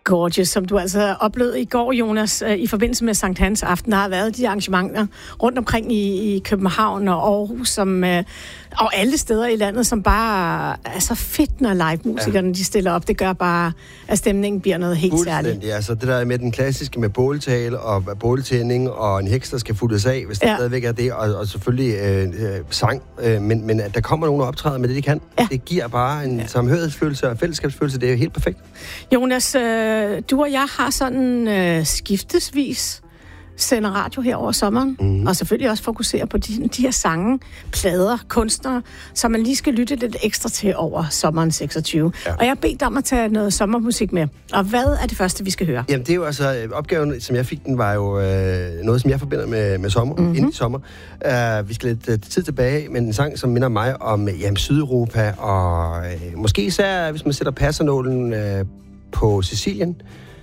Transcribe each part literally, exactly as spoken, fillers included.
Gorgeous, som du altså oplevede i går, Jonas, i forbindelse med Sankt Hans aften. Der har været de arrangementer rundt omkring i, i København og Aarhus, som, og alle steder i landet, som bare er så fedt, når live-musikerne ja. de stiller op. Det gør bare, at stemningen bliver noget helt særligt. Altså det der med den klassiske med båltale og båltænding og en heks, der skal fuldes af, hvis der ja. stadigvæk er det, og, og selvfølgelig øh, sang. Øh, men, men at der kommer nogen og optræder med det, de kan, ja. det giver bare en ja. samhørighedsfølelse og fællesskabsfølelse. Det er jo helt perfekt. Jonas, øh, du og jeg har sådan øh, skiftesvis sender radio her over sommeren, mm. og selvfølgelig også fokuserer på de, de her sange, plader, kunstnere, som man lige skal lytte lidt ekstra til over sommeren seksogtyve. Ja. Og jeg har bedt dig om at tage noget sommermusik med. Og hvad er det første, vi skal høre? Jamen, det er jo altså, opgaven, som jeg fik, den var jo øh, noget, som jeg forbinder med, med sommer, mm-hmm. inden i sommer. Uh, vi skal lidt uh, tid tilbage med en sang, som minder mig om jamen, Sydeuropa, og øh, måske især, hvis man sætter passernålen øh, på Sicilien,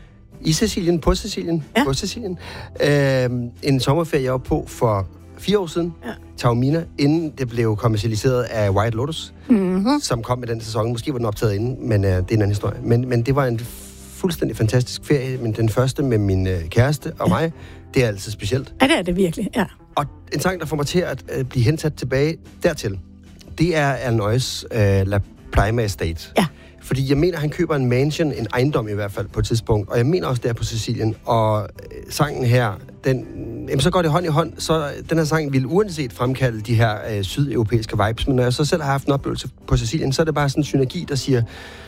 I Sicilien, på Sicilien, ja. på Sicilien. Øh, en sommerferie, jeg var på for fire år siden, ja. Taormina, inden det blev kommercialiseret af White Lotus, mm-hmm. som kom med den sæson. Måske var den optaget inden, men øh, det er en anden historie. Men, men det var en fuldstændig fantastisk ferie, men den første med min øh, kæreste og ja. mig, det er altså specielt. Ja, det er det virkelig, ja. Og en sang, der får mig til at øh, blive hensat tilbage dertil, det er Alan Oyes øh, La Prima Estate. Ja. Fordi jeg mener, han køber en mansion, en ejendom i hvert fald på et tidspunkt, og jeg mener også, det er på Sicilien. Og øh, sangen her, den, jamen, så går det hånd i hånd, så den her sang vil uanset fremkalde de her øh, sydeuropæiske vibes. Men når jeg så selv har haft en oplevelse på Sicilien, så er det bare sådan en synergi, der siger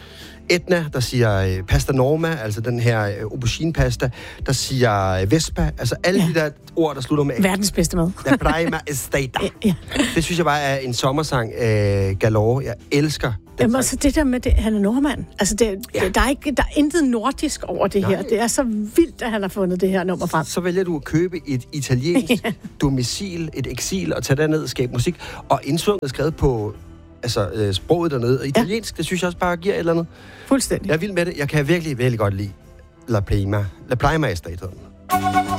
Etna, der siger øh, pasta norma, altså den her øh, aubergine-pasta, der siger øh, vespa, altså alle ja. de der ord, der slutter med verdens bedste mad. La Prima Estate. ja, ja. Det synes jeg bare er en sommersang øh, galore. Jeg elsker Jamen, altså det der med, det, han er nordmand. Altså, det, ja. det, der, er ikke, der er intet nordisk over det Nej. her. Det er så vildt, at han har fundet det her nummer frem. Så vælger du at købe et italiensk ja. domicil, et eksil, og tage derned og skabe musik. Og indsunget er skrevet på altså, øh, sproget dernede. Og italiensk, ja. det synes jeg også bare giver et eller andet. Fuldstændig. Jeg er vild med det. Jeg kan virkelig, virkelig godt lide La Prima. La Prima Estate.